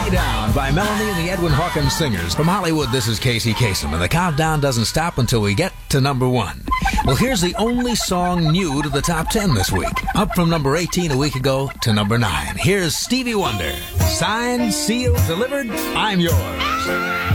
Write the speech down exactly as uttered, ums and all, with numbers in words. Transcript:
Lay Down by Melanie and the Edwin Hawkins Singers. From Hollywood, this is Casey Kasem, and the countdown doesn't stop until we get to number one. Well, here's the only song new to the top ten this week. Up from number eighteen a week ago to number nine. Here's Stevie Wonder. Signed, sealed, delivered, I'm yours.